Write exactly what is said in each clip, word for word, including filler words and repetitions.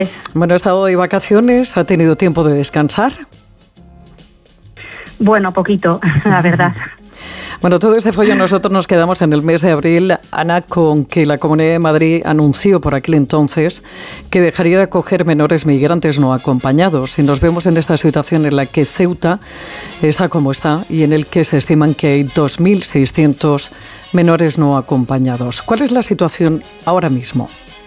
Bueno, ha estado de vacaciones, ¿ha tenido tiempo de descansar? Bueno, poquito, la verdad. Bueno, todo este follón nosotros nos quedamos en el mes de abril, Ana, con que la Comunidad de Madrid anunció por aquel entonces que dejaría de acoger menores migrantes no acompañados. Y nos vemos en esta situación en la que Ceuta está como está y en el que se estiman que hay dos mil seiscientos menores no acompañados. ¿Cuál es la situación ahora mismo?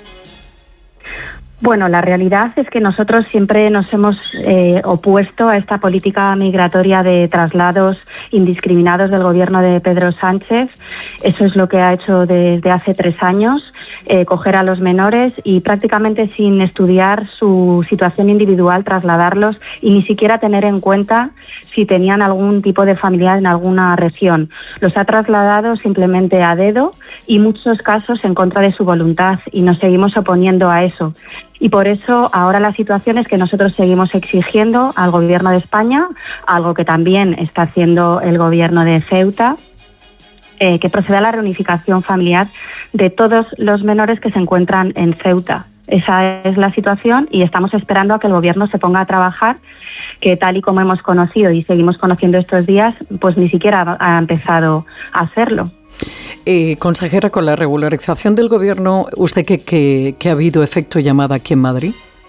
Bueno, la realidad es que nosotros siempre nos hemos eh, opuesto a esta política migratoria de traslados indiscriminados del gobierno de Pedro Sánchez. Eso es lo que ha hecho desde hace tres años, eh, coger a los menores y prácticamente sin estudiar su situación individual trasladarlos y ni siquiera tener en cuenta si tenían algún tipo de familiar en alguna región. Los ha trasladado simplemente a dedo y muchos casos en contra de su voluntad y nos seguimos oponiendo a eso. Y por eso ahora la situación es que nosotros seguimos exigiendo al Gobierno de España, algo que también está haciendo el Gobierno de Ceuta, eh, que proceda a la reunificación familiar de todos los menores que se encuentran en Ceuta. Esa es la situación y estamos esperando a que el Gobierno se ponga a trabajar, que tal y como hemos conocido y seguimos conociendo estos días, pues ni siquiera ha empezado a hacerlo. Eh, consejera, con la regularización del Gobierno, ¿usted cree que, que ha habido efecto llamada aquí en Madrid?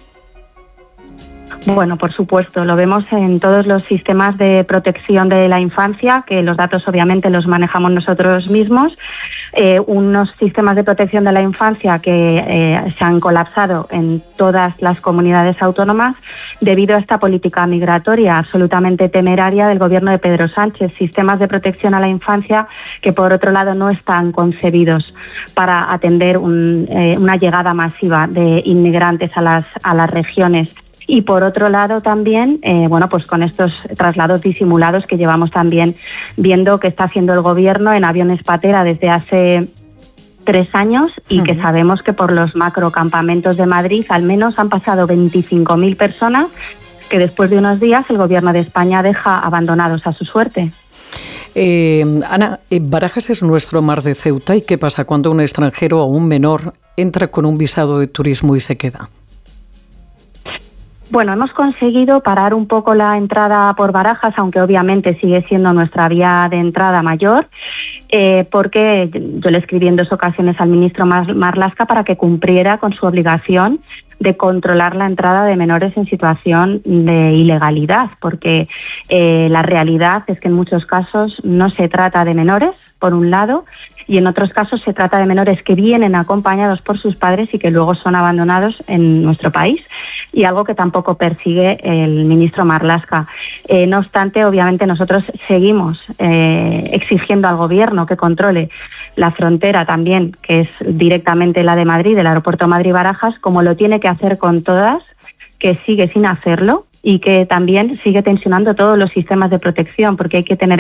Bueno, por supuesto, lo vemos en todos los sistemas de protección de la infancia, que los datos obviamente los manejamos nosotros mismos, eh, unos sistemas de protección de la infancia que eh, se han colapsado en todas las comunidades autónomas debido a esta política migratoria absolutamente temeraria del gobierno de Pedro Sánchez, sistemas de protección a la infancia que por otro lado no están concebidos para atender un, eh, una llegada masiva de inmigrantes a las, a las regiones. Y por otro lado también, eh, bueno, pues con estos traslados disimulados que llevamos también viendo que está haciendo el gobierno en aviones patera desde hace tres años y uh-huh. que sabemos que por los macrocampamentos de Madrid al menos han pasado veinticinco mil personas que después de unos días el gobierno de España deja abandonados a su suerte. Eh, Ana, Barajas es nuestro mar de Ceuta. ¿Y qué pasa cuando un extranjero o un menor entra con un visado de turismo y se queda? Bueno, hemos conseguido parar un poco la entrada por Barajas, aunque obviamente sigue siendo nuestra vía de entrada mayor, eh, porque yo le escribí en dos ocasiones al ministro Marlaska para que cumpliera con su obligación de controlar la entrada de menores en situación de ilegalidad, porque eh, la realidad es que en muchos casos no se trata de menores, por un lado, y en otros casos se trata de menores que vienen acompañados por sus padres y que luego son abandonados en nuestro país, y algo que tampoco persigue el ministro Marlaska. Eh, no obstante, obviamente nosotros seguimos eh, exigiendo al gobierno que controle la frontera también, que es directamente la de Madrid, del aeropuerto Madrid-Barajas, como lo tiene que hacer con todas, que sigue sin hacerlo y que también sigue tensionando todos los sistemas de protección, porque hay que tener